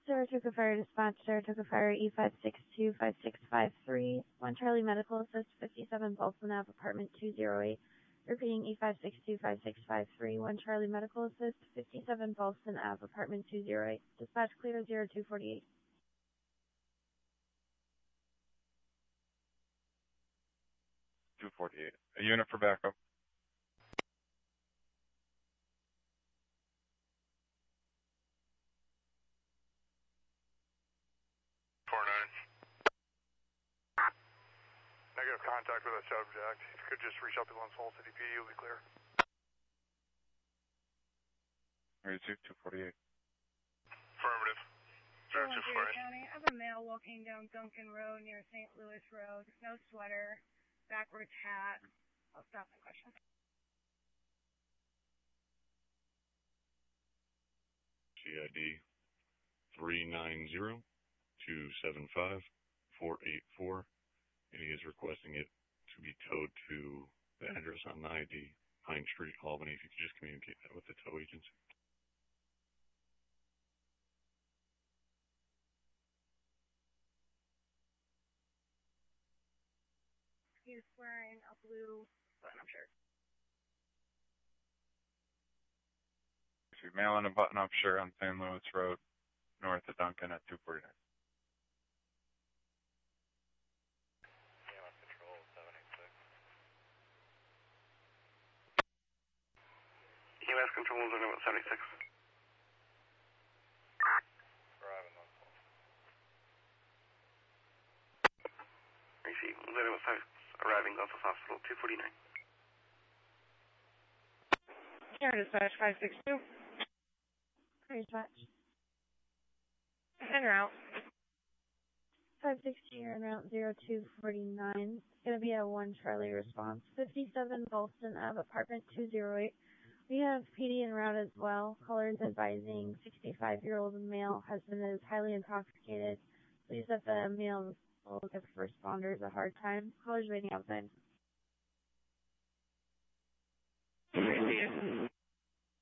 Saratoga Fire Dispatch, Saratoga Fire E5625653, 1 Charlie Medical Assist, 57 Bolson Ave, Apartment 208. Repeating E5625653, 1 Charlie Medical Assist, 57 Bolson Ave, Apartment 208. Dispatch clear 0248. 248. A unit for backup. Negative contact with a subject. If you could just reach out to Glens Falls CDP, you'll be clear. 248. Affirmative. County, I have a male walking down Duncan Road near St. Louis Road. No sweater, backwards hat. I'll stop my question. CID 390-275-484, and he is requesting it to be towed to the address on the ID, Pine Street, Albany. If you could just communicate that with the tow agency. He's wearing a blue button-up shirt. Male in a button-up shirt on St. Louis Road, north of Duncan at 249. EMS Control 786. EMS Control 776. Arriving on call. Receive 776. Arriving Gulfs Hospital 249. Air Dispatch 562. Fire Dispatch. En route. 560 en route 0249. It's going to be a 1 Charlie response. 57 Bolston Ave, Apartment 208. We have PD en route as well. Callers advising 65-year-old male husband is highly intoxicated. Please let the male will give responders a hard time. Callers waiting outside.